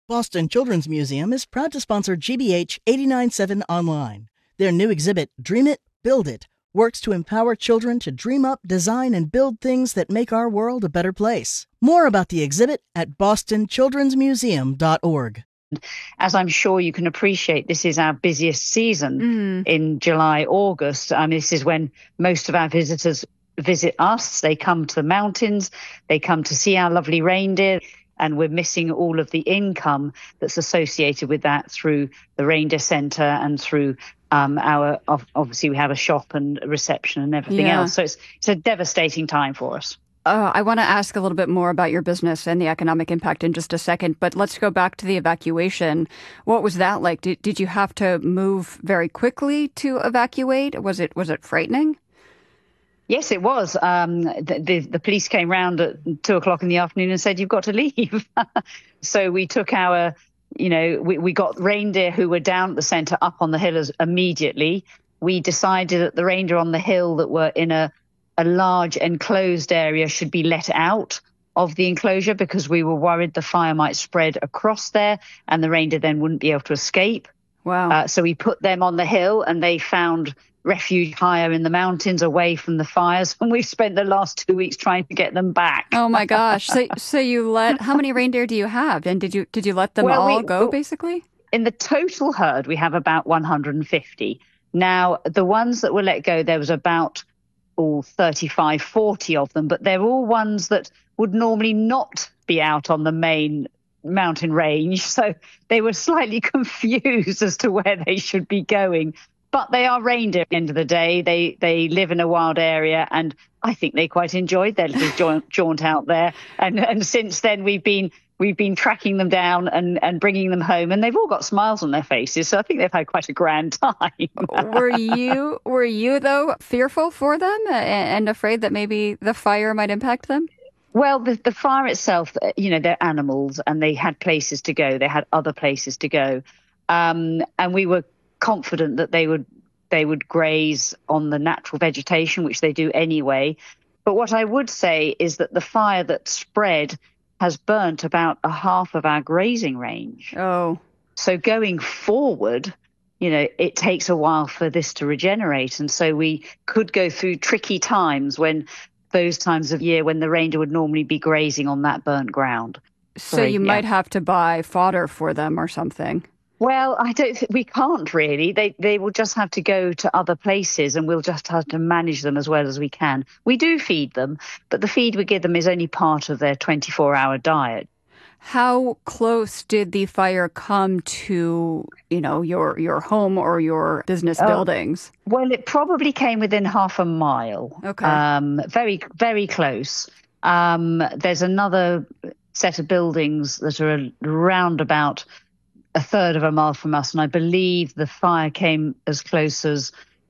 Boston Children's Museum is proud to sponsor GBH 89.7 Online. Their new exhibit, Dream It, Build It, works to empower children to dream up, design, and build things that make our world a better place. More about the exhibit at bostonchildrensmuseum.org. As I'm sure you can appreciate, this is our busiest season in July, August. This is when most of our visitors visit us. They come to the mountains, they come to see our lovely reindeer, and we're missing all of the income that's associated with that through the Reindeer Centre and through obviously we have a shop and a reception and everything else. So it's a devastating time for us. I want to ask a little bit more about your business and the economic impact in just a second, but let's go back to the evacuation. What was that like? Did you have to move very quickly to evacuate? Was it frightening? Yes, it was. The police came round at 2:00 in the afternoon and said, you've got to leave. So we took we got reindeer who were down at the centre up on the hill immediately. We decided that the reindeer on the hill that were in a large enclosed area should be let out of the enclosure because we were worried the fire might spread across there and the reindeer then wouldn't be able to escape. Wow. So we put them on the hill and they found refuge higher in the mountains away from the fires, and we've spent the last 2 weeks trying to get them back. Oh my gosh. So you how many reindeer do you have? And did you let them all go basically? In the total herd we have about 150. Now the ones that were let go, there was about 35, 40 of them, but they're all ones that would normally not be out on the main mountain range. So they were slightly confused as to where they should be going. But they are reindeer at the end of the day. They live in a wild area, and I think they quite enjoyed their little jaunt out there. And since then, we've been tracking them down and bringing them home, and they've all got smiles on their faces. So I think they've had quite a grand time. Were you though fearful for them and afraid that maybe the fire might impact them? Well, the fire itself, they're animals, and they had places to go. They had other places to go, and we were confident that they would graze on the natural vegetation, which they do anyway. But what I would say is that the fire that spread has burnt about a half of our grazing range. Oh. So going forward, it takes a while for this to regenerate. And so we could go through tricky times those times of year when the reindeer would normally be grazing on that burnt ground. So you might have to buy fodder for them or something. Well, I don't think we can't really. They will just have to go to other places, and we'll just have to manage them as well as we can. We do feed them, but the feed we give them is only part of their 24-hour diet. How close did the fire come to, your home or your business buildings? Well, it probably came within half a mile. Okay. Very, very close. There's another set of buildings that are around about a third of a mile from us, and I believe the fire came as close as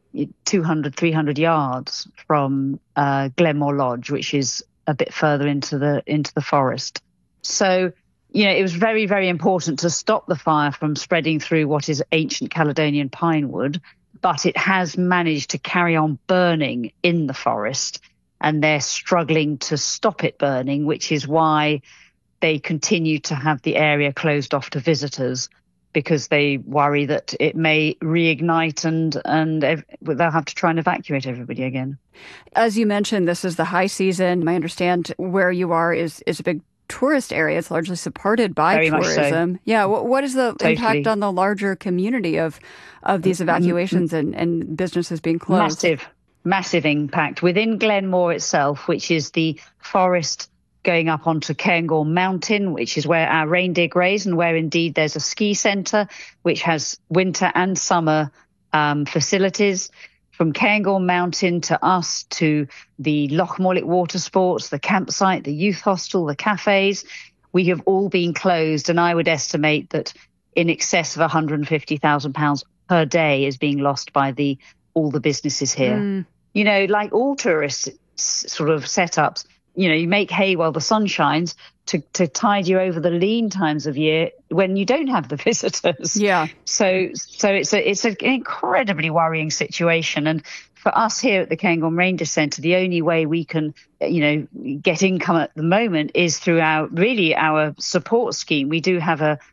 200, 300 yards from Glenmore Lodge, which is a bit further into the forest. So, it was very, very important to stop the fire from spreading through what is ancient Caledonian pine wood, but it has managed to carry on burning in the forest, and they're struggling to stop it burning, which is why they continue to have the area closed off to visitors, because they worry that it may reignite and they'll have to try and evacuate everybody again. As you mentioned, this is the high season. I understand where you are is a big tourist area. It's largely supported by Very tourism. Much so. Yeah. What is the Totally. impact on the larger community of these evacuations and businesses being closed? Massive impact. Within Glenmore itself, which is the forest going up onto Cairngorm Mountain, which is where our reindeer graze, and where indeed there's a ski centre which has winter and summer facilities. From Cairngorm Mountain to us, to the Lochmorlick water sports, the campsite, the youth hostel, the cafes, we have all been closed, and I would estimate that in excess of £150,000 per day is being lost by all the businesses here. Like all tourist sort of setups, you make hay while the sun shines to tide you over the lean times of year when you don't have the visitors. Yeah. So it's an incredibly worrying situation. And for us here at the Cairngorm Reindeer Centre, the only way we can, get income at the moment is through our support scheme. We do have a